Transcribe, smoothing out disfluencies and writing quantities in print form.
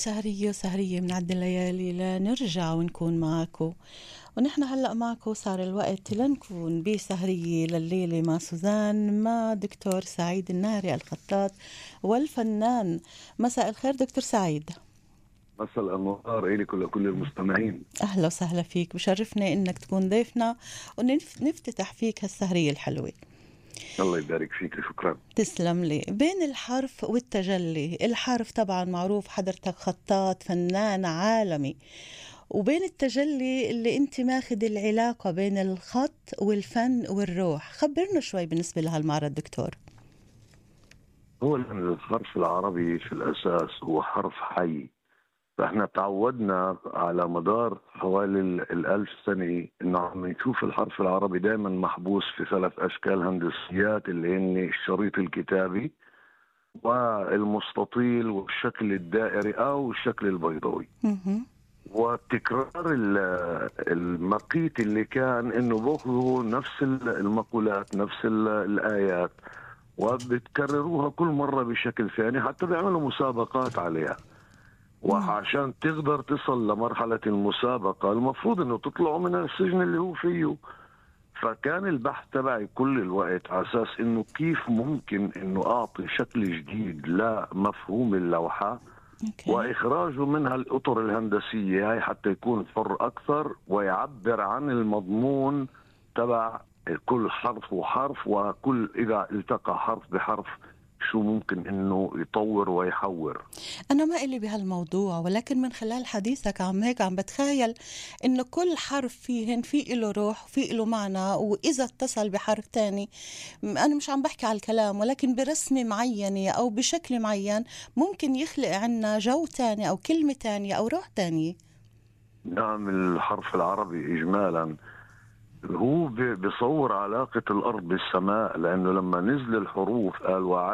سهرية من عد الليالي لنرجع ونكون معاكو. ونحن هلأ معكو صار الوقت لنكون بسهرية لليلة مع سوزان، مع دكتور سعيد الناري الخطاط والفنان. مساء الخير دكتور سعيد. مساء الأنوار إليك ولكل المستمعين. أهلا وسهلا فيك، بشرفنا إنك تكون ضيفنا ونفتتح فيك هالسهرية الحلوة. الله يبارك فيك، شكرا. تسلم لي. بين الحرف والتجلي، الحرف طبعا معروف حضرتك خطاط فنان عالمي، وبين التجلي اللي انت ماخذ العلاقة بين الخط والفن والروح. خبرنا شوي بالنسبة لهالمعرض دكتور. هو الحرف العربي في الأساس هو حرف حي، فإحنا تعودنا على مدار حوالي الألف سنة إنه عم نشوف الحرف العربي دائما محبوس في ثلاث أشكال هندسيات، اللي هن الشريط الكتابي والمستطيل والشكل الدائري أو الشكل البيضاوي. وتكرار المقيت اللي كان انه باخذوا نفس المقولات نفس الايات وبتكرروها كل مره بشكل ثاني حتى بيعملوا مسابقات عليها. وعشان تقدر تصل لمرحله المسابقه المفروض انه تطلعوا من السجن اللي هو فيه. فكان البحث تبعي كل الوقت على اساس انه كيف ممكن انه اعطي شكل جديد لمفهوم اللوحه وإخراجه منها الأطر الهندسية هاي حتى يكون حر أكثر ويعبر عن المضمون تبع كل حرف وحرف، وكل إذا التقى حرف بحرف شو ممكن إنه يطور ويحور. أنا ما إلي بهالموضوع، ولكن من خلال حديثك عم بتخيل إنه كل حرف فيهن في إله روح وفي إله معنى، وإذا اتصل بحرف تاني، أنا مش عم بحكي على الكلام، ولكن برسمة معينة أو بشكل معين ممكن يخلق عنا جو تاني أو كلمة تانية أو روح تانية. نعم، الحرف العربي إجمالا هو بصور علاقة الأرض بالسماء، لأنه لما نزل الحروف قال